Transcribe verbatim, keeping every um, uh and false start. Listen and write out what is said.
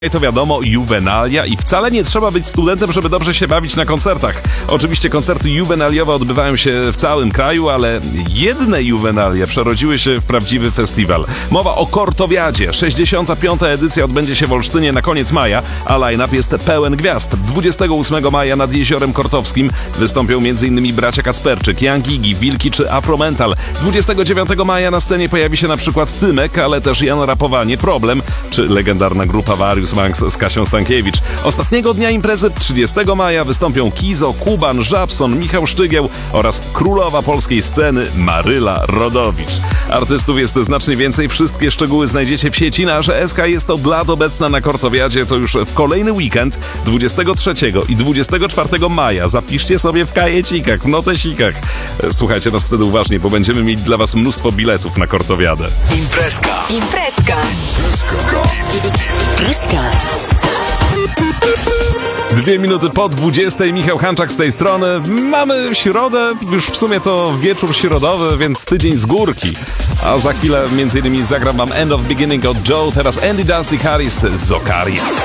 To wiadomo, juwenalia i wcale nie trzeba być studentem, żeby dobrze się bawić na koncertach. Oczywiście koncerty juwenaliowe odbywają się w całym kraju, ale jedne juwenalie przerodziły się w prawdziwy festiwal. Mowa o Kortowiadzie. sześćdziesiąta piąta edycja odbędzie się w Olsztynie na koniec maja, a line-up jest pełen gwiazd. dwudziestego ósmego maja nad Jeziorem Kortowskim wystąpią m.in. bracia Kacperczyk, Young Gigi, Wilki czy Afromental. dwudziestego dziewiątego maja na scenie pojawi się na przykład Tymek, ale też Jan Rapowanie, Problem czy legendarna grupa Warius Manx z Kasią Stankiewicz. Ostatniego dnia imprezy, trzydziestego maja, wystąpią Kizo, Kuban, Żabson, Michał Szczygieł oraz królowa polskiej sceny Maryla Rodowicz. Artystów jest znacznie więcej, wszystkie szczegóły znajdziecie w sieci, na że S K jest od lat obecna na Kortowiadzie, to już w kolejny weekend, dwudziestego trzeciego i dwudziestego czwartego maja. Zapiszcie sobie w kajecikach, w notesikach. Słuchajcie nas wtedy uważnie, bo będziemy mieć dla was mnóstwo biletów na Kortowiadę. Imprezka. Imprezka. Imprezka. Dwie minuty po dwudziestej, Michał Hanczak z tej strony. Mamy środę, już w sumie to wieczór środowy, więc tydzień z górki. A za chwilę między innymi zagram wam End of Beginning od Joe, teraz Andy Dusty Harris z Zokaria.